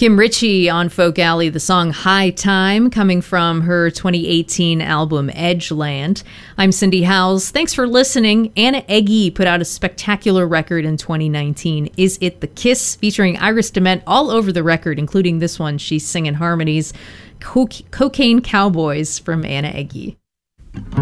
Kim Ritchie on Folk Alley, the song High Time, coming from her 2018 album Edgeland. I'm Cindy Howells. Thanks for listening. Anna Egge put out a spectacular record in 2019, Is It the Kiss, featuring Iris DeMent all over the record, including this one. She's singing harmonies. Cocaine Cowboys from Anna Egge.